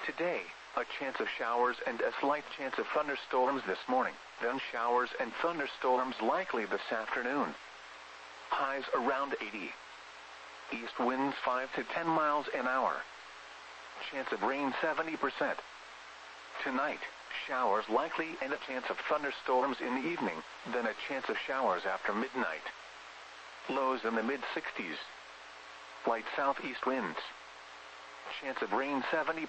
Today, a chance of showers and a slight chance of thunderstorms this morning, then showers and thunderstorms likely this afternoon. Highs around 80. East winds 5 to 10 miles an hour. Chance of rain 70%. Tonight, showers likely and a chance of thunderstorms in the evening, then a chance of showers after midnight. Lows in the mid-60s. Light southeast winds. Chance of rain 70%.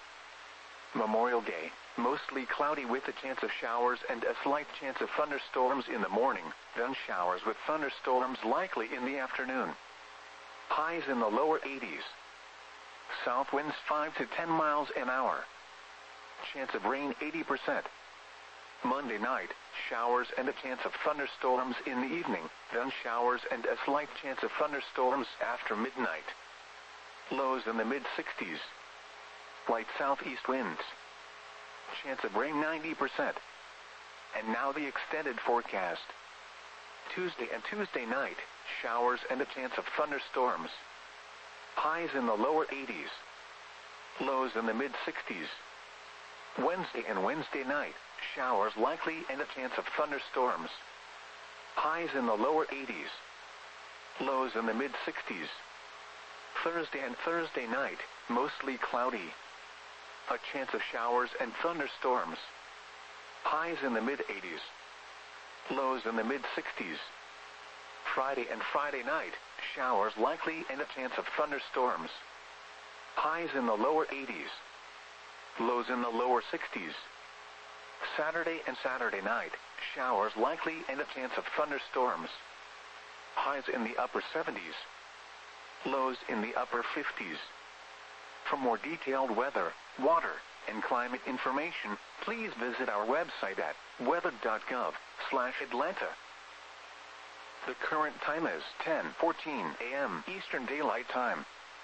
Memorial Day, mostly cloudy with a chance of showers and a slight chance of thunderstorms in the morning, then showers with thunderstorms likely in the afternoon. Highs in the lower 80s. South winds 5 to 10 miles an hour. Chance of rain 80%. Monday night, showers and a chance of thunderstorms in the evening, then showers and a slight chance of thunderstorms after midnight. Lows in the mid-60s. Light southeast winds. Chance of rain 90%. And now the extended forecast. Tuesday and Tuesday night, showers and a chance of thunderstorms. Highs in the lower 80s. Lows in the mid-60s. Wednesday and Wednesday night, showers likely and a chance of thunderstorms. Highs in the lower 80s. Lows in the mid-60s. Thursday and Thursday night, mostly cloudy. A chance of showers and thunderstorms. Highs in the mid-80s. Lows in the mid-60s. Friday and Friday night, showers likely and a chance of thunderstorms. Highs in the lower 80s. Lows in the lower 60s. Saturday and Saturday night, showers likely and a chance of thunderstorms. Highs in the upper 70s. Lows in the upper 50s. For more detailed weather, water, and climate information, please visit our website at weather.gov/Atlanta. The current time is 10:14 a.m. Eastern Daylight Time.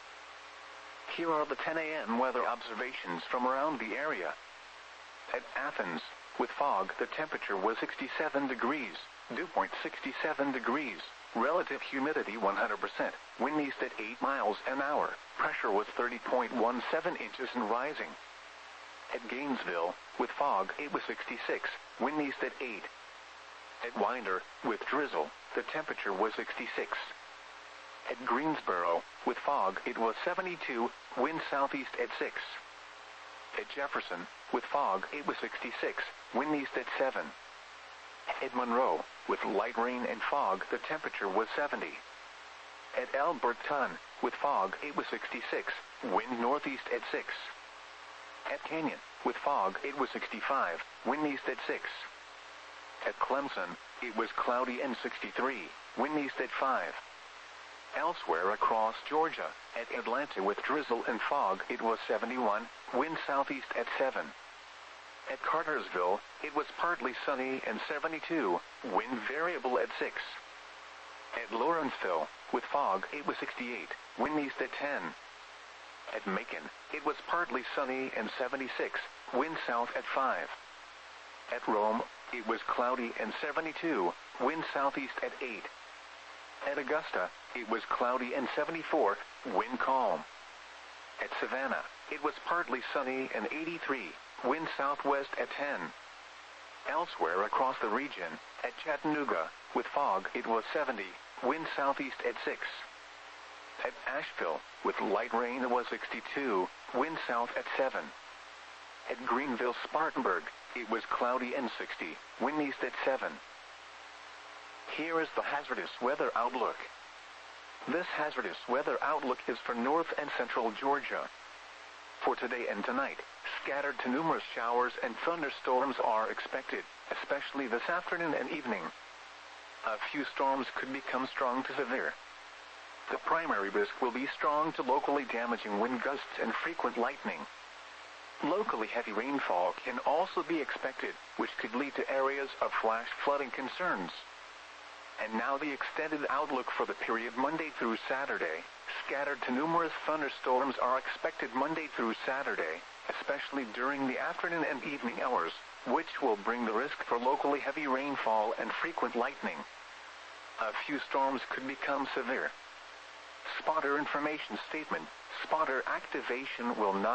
Here are the 10 a.m. weather observations from around the area. At Athens, with fog, the temperature was 67 degrees, dew point 67 degrees, relative humidity 100%, wind east at 8 miles an hour, pressure was 30.17 inches and rising. At Gainesville, with fog, it was 66, wind east at 8. At Winder, with drizzle, the temperature was 66. At Greensboro, with fog, it was 72, wind southeast at 6. At Jefferson, with fog, it was 66, wind east at 7. At Monroe, with light rain and fog, the temperature was 70. At Alberton, with fog, it was 66, wind northeast at 6. At Canyon, with fog, it was 65, wind east at 6. At Clemson, it was cloudy and 63, wind east at 5. Elsewhere across Georgia, at Atlanta with drizzle and fog, it was 71, wind southeast at 7. At Cartersville, it was partly sunny and 72, wind variable at 6. At Lawrenceville, with fog, it was 68, wind east at 10. At Macon, it was partly sunny and 76, wind south at 5. At Rome, it was cloudy and 72, wind southeast at 8. At Augusta, it was cloudy and 74, wind calm. At Savannah, it was partly sunny and 83, wind southwest at 10. Elsewhere across the region, at Chattanooga, with fog, it was 70, wind southeast at 6. At Asheville, with light rain, it was 62, wind south at 7. At Greenville-Spartanburg, it was cloudy and 60, wind east at 7. Here is the hazardous weather outlook. This hazardous weather outlook is for north and central Georgia. For today and tonight, scattered to numerous showers and thunderstorms are expected, especially this afternoon and evening. A few storms could become strong to severe. The primary risk will be strong to locally damaging wind gusts and frequent lightning. Locally heavy rainfall can also be expected, which could lead to areas of flash flooding concerns. And now the extended outlook for the period Monday through Saturday. Scattered to numerous thunderstorms are expected Monday through Saturday, especially during the afternoon and evening hours, which will bring the risk for locally heavy rainfall and frequent lightning. A few storms could become severe. Spotter information statement. Spotter activation will not